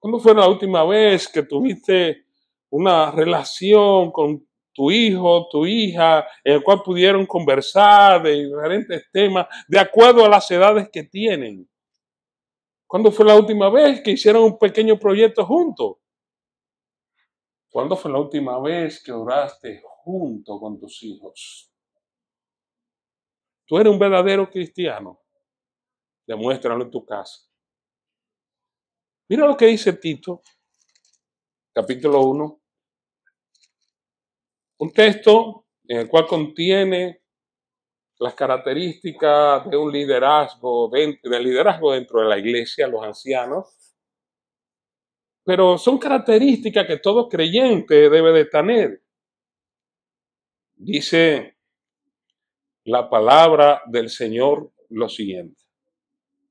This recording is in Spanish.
¿Cuándo fue la última vez que tuviste una relación con tu hijo, tu hija, en el cual pudieron conversar de diferentes temas de acuerdo a las edades que tienen? ¿Cuándo fue la última vez que hicieron un pequeño proyecto juntos? ¿Cuándo fue la última vez que oraste junto con tus hijos? Tú eres un verdadero cristiano. Demuéstralo en tu casa. Mira lo que dice Tito, capítulo 1. Un texto en el cual contiene las características de un liderazgo, del liderazgo dentro de la iglesia, los ancianos, pero son características que todo creyente debe de tener. Dice la palabra del Señor lo siguiente: